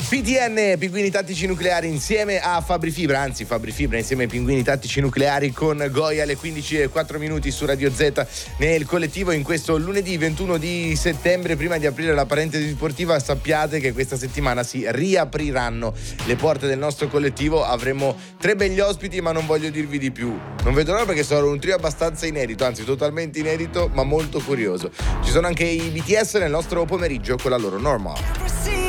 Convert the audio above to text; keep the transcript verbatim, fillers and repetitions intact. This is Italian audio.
P T N, Pinguini Tattici Nucleari insieme a Fabri Fibra, anzi Fabri Fibra insieme ai Pinguini Tattici Nucleari con Goya alle quindici e quattro minuti su Radio Z nel collettivo in questo lunedì ventuno di settembre. Prima di aprire la parentesi sportiva, sappiate che questa settimana si riapriranno le porte del nostro collettivo. Avremo tre begli ospiti, ma non voglio dirvi di più. Non vedo l'ora perché sono un trio abbastanza inedito, anzi totalmente inedito, ma molto curioso. Ci sono anche i B T S nel nostro pomeriggio con la loro Normal.